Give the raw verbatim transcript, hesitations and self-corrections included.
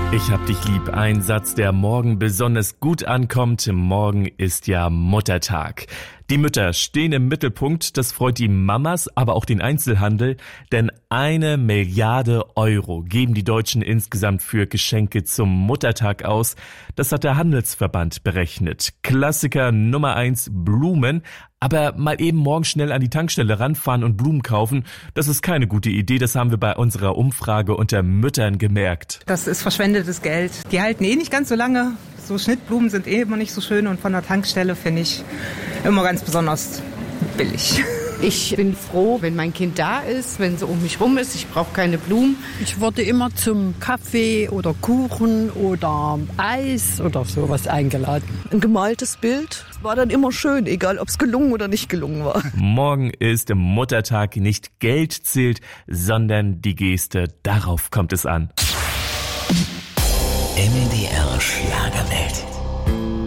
Ich hab dich lieb, ein Satz, der morgen besonders gut ankommt. Morgen ist ja Muttertag. Die Mütter stehen im Mittelpunkt, das freut die Mamas, aber auch den Einzelhandel, denn eine Milliarde Euro geben die Deutschen insgesamt für Geschenke zum Muttertag aus. Das hat der Handelsverband berechnet. Klassiker Nummer eins, Blumen. Aber mal eben morgen schnell an die Tankstelle ranfahren und Blumen kaufen, das ist keine gute Idee. Das haben wir bei unserer Umfrage unter Müttern gemerkt. Das ist verschwendetes Geld. Die halten eh nicht ganz so lange. So Schnittblumen sind eh immer nicht so schön und von der Tankstelle finde ich immer ganz besonders billig. Ich bin froh, wenn mein Kind da ist, wenn sie um mich rum ist. Ich brauche keine Blumen. Ich wurde immer zum Kaffee oder Kuchen oder Eis oder sowas eingeladen. Ein gemaltes Bild war dann immer schön, egal ob es gelungen oder nicht gelungen war. Morgen ist Muttertag, nicht Geld zählt, sondern die Geste. Darauf kommt es an. M D R Schlagerwelt.